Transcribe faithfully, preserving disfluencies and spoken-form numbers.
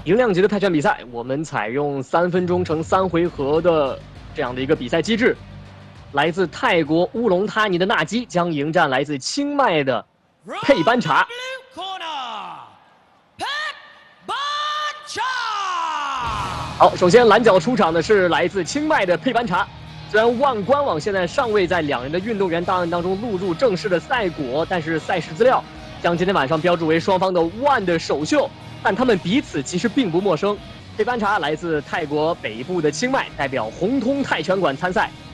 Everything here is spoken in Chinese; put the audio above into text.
轻量级的泰拳比赛，我们采用三分钟乘三回合的这样的一个比赛机制。来自泰国乌龙他尼的纳基将迎战来自清迈的佩班查。好，首先蓝角出场的是来自清迈的佩班查。虽然万官网现在尚未在两人的运动员档案当中录入正式的赛果，但是赛事资料将今天晚上标注为双方的万的首秀，但他们彼此其实并不陌生。佩班查来自泰国北部的清迈，代表红通泰拳馆参赛。